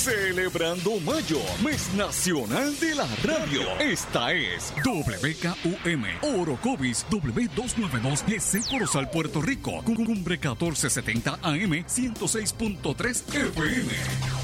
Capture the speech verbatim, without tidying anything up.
Celebrando Mayo, mes nacional de la radio. Esta es W K U M, Orocovis W doscientos noventa y dos G C Corozal, Puerto Rico. Cumbre catorce setenta A M, ciento seis punto tres F M.